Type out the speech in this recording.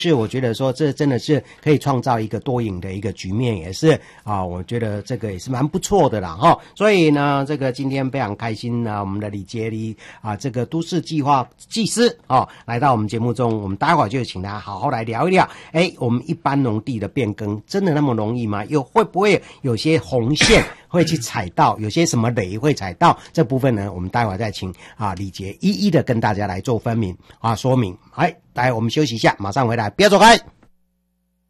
是我觉得说这真的是可以创造一个多赢的一个局面，也是我觉得这个也是蛮不错的啦哈。所以呢，这个今天非常开心呢，我们的李杰黎这个都市计划技师来到我们节目中，我们待会儿就请他好好来聊一聊。我们一般农地的变更真的那么容易吗？又会不会有些红线会去踩到，有些什么雷会踩到？这部分呢，我们待会儿再请李杰一一的跟大家来做分明说明。来，我们休息一下，马上回来，不要走开。